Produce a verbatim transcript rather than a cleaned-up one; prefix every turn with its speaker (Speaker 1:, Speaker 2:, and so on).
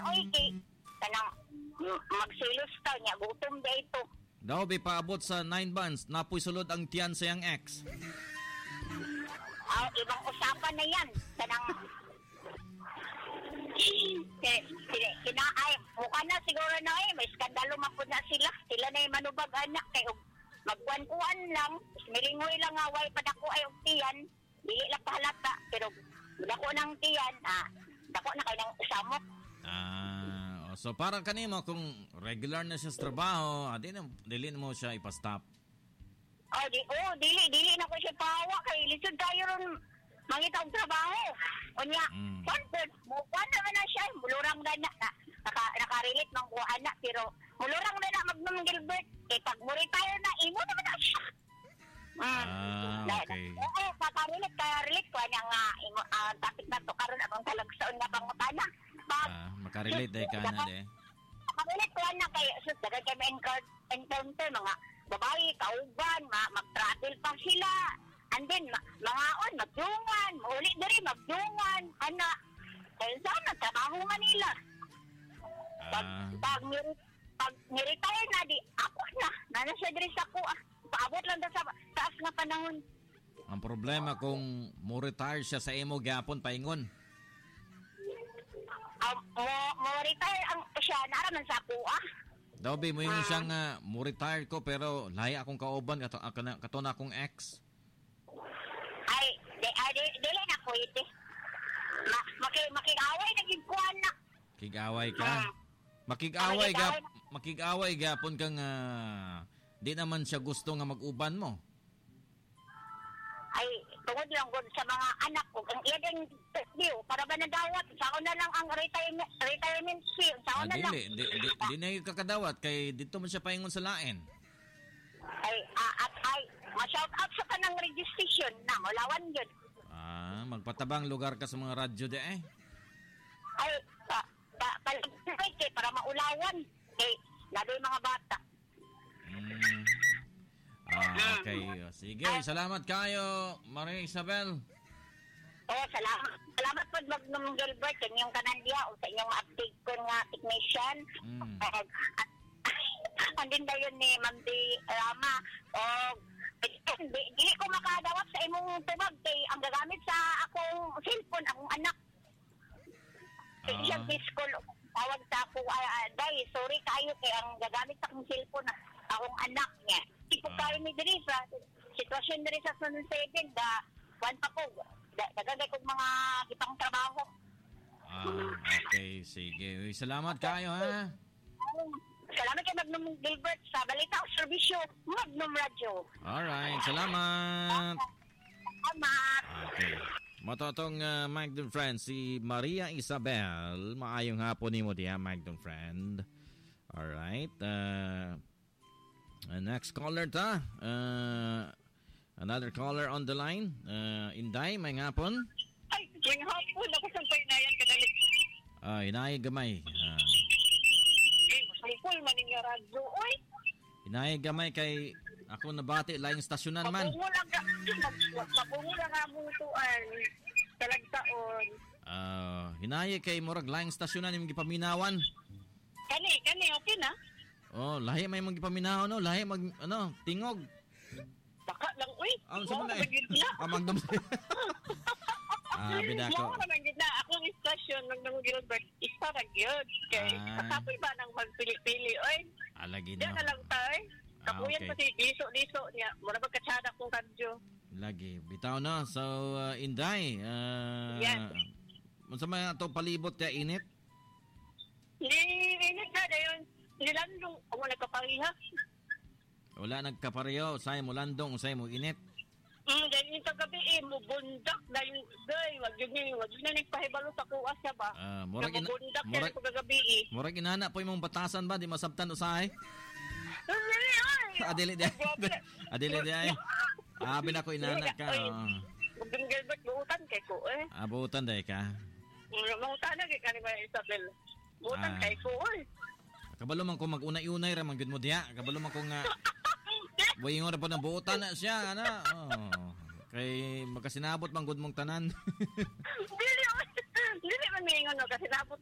Speaker 1: oy kay kanang magsilos ta niya gutom day ito.
Speaker 2: Daw be paabot sa nine months napoy sulod ang tiyan sa yang ex.
Speaker 1: Aw ibang usapan na yan kanang eh kinaay mukha na siguro na eh may skandalo mapud na sila sila na yung manubag anak kay magkuan-kuan lang milingoy lang nga way padako ay og tiyan dili lang pahalata pero dako nang tiyan ah dako na kay nang usamok.
Speaker 2: Ah, so para kanimo kung regular na siya sa trabaho, adi na dili mo siya ipastop.
Speaker 1: Oh, di oh dili dili na ko siya pawa kay lisod kayo ron mangitang trabaho. Unya,
Speaker 2: mm.
Speaker 1: konten mo na na siya mulurang na na naka naka-relate man ko anak pero mulurang na na Magnum Gilbert kay pag mo retire na imo na na siya. Mm.
Speaker 2: Ah, okay.
Speaker 1: Oo, paparelate ka relate ko niya nga imo uh, topic na to karon akong talagsaon nga pangutana.
Speaker 2: Ah, makarelate day ka na de.
Speaker 1: Makarelate ko na kay sus dagan kay encounter mga babae kauban ma mag-travel pa sila. And then ma- mga on magdungan, uli diri magdungan ana. Kaya sana trabaho man nila. Pag
Speaker 2: Ah.
Speaker 1: pag, pag ni-retire na di ako na nana siya diri sa ko ah. Paabot lang ta sa taas nga panahon.
Speaker 2: Ang problema kung mo retire siya sa imo gyapon paingon.
Speaker 1: Um, mo, mo retire ang siya naraman sa ako ah.
Speaker 2: Daw be mo yung siyang uh, mo retire ko pero lahi akong kauban kato kato na akong ex.
Speaker 1: Ay, di ay di, dili na ko ite. Ma, maki makigaway naging kuan na.
Speaker 2: Kig-away ka.
Speaker 1: Ah.
Speaker 2: Makig-away
Speaker 1: Ah,
Speaker 2: ga
Speaker 1: makig-away
Speaker 2: makig-away gapon kang uh, di naman siya gusto nga mag-uban mo.
Speaker 1: Ay, tungod lang gud sa mga anak ko ang iya ding view para ba nadawat sa na lang ang retirement retirement fee sa
Speaker 2: Ah,
Speaker 1: na lang.
Speaker 2: dili, di, di, di na yung kakadawat kay dito man siya paingon sa lain.
Speaker 1: Ay, ah, at ay, ma-shout out sa kanang registration na mulawan yun.
Speaker 2: Ah, magpatabang lugar ka sa mga radyo de eh.
Speaker 1: Ay, pa, pa, palagay kay para maulawan. Kay, ladoy mga bata.
Speaker 2: Mm. Ah, okay. Sige, salamat kayo, Maria Isabel.
Speaker 1: Oh, salamat. Salamat po Magnum Gilbert sa inyong kanandya o sa inyong ma-update ko nga technician.
Speaker 2: Mm.
Speaker 1: Uh, andin dayon ni Ma'am Di Rama. O, di, di ko makadawat sa imong tubag kay ang gagamit sa akong cellphone, akong anak. Kaya
Speaker 2: Ah.
Speaker 1: siyang school, tawag sa ako, uh, day, sorry kayo kay ang gagamit sa akong cellphone, akong anak niya. Di ko
Speaker 2: Ah.
Speaker 1: kayo ni Diri sa sitwasyon diri sa Sun seven, da, one pa po, da, dagagay kong mga ipang trabaho.
Speaker 2: Ah, okay, sige. Uy, salamat kayo ha.
Speaker 1: Salamat kay Magnum Gilbert sa Balita o Serbisyo, Magnum Radio.
Speaker 2: Alright, salamat.
Speaker 1: Salamat.
Speaker 2: Okay. Matotong uh, Magnum friend, si Maria Isabel. Maayong hapon ni mo diya, Magnum friend. Alright. Uh, next caller ta. Uh, another caller on the line. Uh, Inday, may hapon.
Speaker 1: Ay, tuwing hapon, ako sa painayan kadali.
Speaker 2: Ah, inay gamay. Uh,
Speaker 1: Sangkul, maning nga radyo. Uy,
Speaker 2: inay gamay kay ako nabati laing stasyonan man.
Speaker 1: mabungo lang ka. Mabungo lang ka butuan. Talagtaon.
Speaker 2: Ah, hinaye kay murag laing stasyonan imong gipaminawan.
Speaker 1: Kani, kani, okay na?
Speaker 2: Oh, lahi may mong gipaminawan no, lahi mag ano, tingog.
Speaker 1: Baka lang, uy.
Speaker 2: Ah, sa
Speaker 1: Mao
Speaker 2: man
Speaker 1: na magid na.
Speaker 2: Ah, Magdum. Ah, bida ko.
Speaker 1: Mao na magid na. Akong istasyon, Magnum Gilbert, isa ra gyud. Kay,
Speaker 2: Ah.
Speaker 1: kasapoy ba nang magpili-pili, oy?
Speaker 2: Alagi
Speaker 1: Diyan
Speaker 2: na.
Speaker 1: na lang tayo. Kapuyan
Speaker 2: Ah,
Speaker 1: pa si Diso-Diso niya. Mura magkatsada kong radyo.
Speaker 2: Lagi. Bitaw na. So, uh, Inday. Uh,
Speaker 1: Yes.
Speaker 2: Unsa may ato palibot ya init?
Speaker 1: Ni, init na dayon. Nilandong, ako nagkapariha.
Speaker 2: Wala nagkapareho. Usay mo landong, usay mo init.
Speaker 1: Mm, dahil yung gabi eh, mubundak. Dahil, dahil, wag yun eh, wag yun na nagpahibalo sa kuwas siya ba?
Speaker 2: Ah, murag ina-
Speaker 1: Mubundak
Speaker 2: murag-
Speaker 1: yan kagabi eh.
Speaker 2: Murag inana po imong batasan ba? Di masabtan usahay?
Speaker 1: Dili, ay!
Speaker 2: Adili di ay. Adili di ay. Abi na ko inana ka.
Speaker 1: Ay,
Speaker 2: Oh.
Speaker 1: Magnum Gilbert, buutan kay ko eh.
Speaker 2: Abutan day ka.
Speaker 1: Mabutan na kay kanima Isabel. Buutan
Speaker 2: Ah.
Speaker 1: kay ko eh.
Speaker 2: Kabalo man ko mag-unay-unay ra man gud mo diha. Kabalo man ko nga wayo ra po na buutan na siya ana. Oh. Kay magkasinabot man gud mong tanan.
Speaker 1: Dili, dili man may ingon no, kasi nabot